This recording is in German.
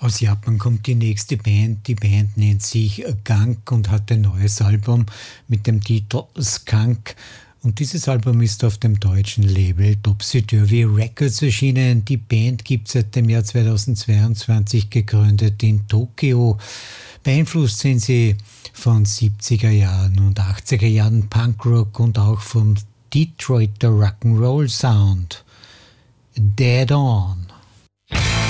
Aus Japan kommt die nächste Band. Die Band nennt sich Gunk und hat ein neues Album mit dem Titel Skunk. Und dieses Album ist auf dem deutschen Label Topsy-Turvy Records erschienen. Die Band gibt es seit dem Jahr 2022, gegründet in Tokio. Beeinflusst sind sie von 70er Jahren und 80er Jahren Punkrock und auch vom Detroiter Rock'n'Roll Sound. Dead On.